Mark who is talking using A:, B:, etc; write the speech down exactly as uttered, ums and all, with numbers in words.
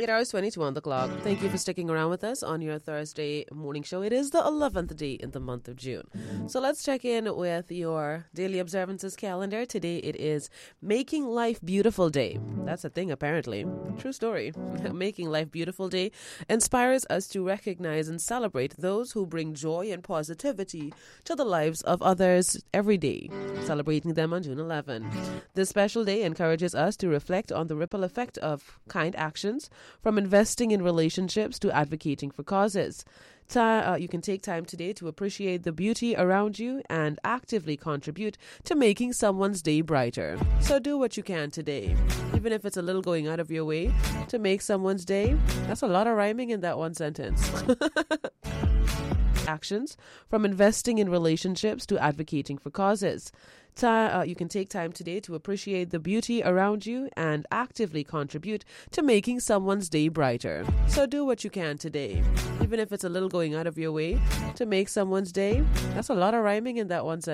A: eight hours twenty-two on the clock. Thank you for sticking around with us on your Thursday morning show. It is the eleventh day in the month of June. So let's check in with your daily observances calendar. Today it is Making Life Beautiful Day. That's a thing, apparently. True story. Making Life Beautiful Day inspires us to recognize and celebrate those who bring joy and positivity to the lives of others every day, celebrating them on June eleventh. This special day encourages us to reflect on the ripple effect of kind actions, from investing in relationships to advocating for causes. Ta- uh, you can take time today to appreciate the beauty around you and actively contribute to making someone's day brighter. So do what you can today, even if it's a little going out of your way to make someone's day. That's a lot of rhyming in that one sentence. Actions, from investing in relationships to advocating for causes. Ta- uh, you can take time today to appreciate the beauty around you and actively contribute to making someone's day brighter. So do what you can today, even if it's a little going out of your way to make someone's day. That's a lot of rhyming in that one sentence.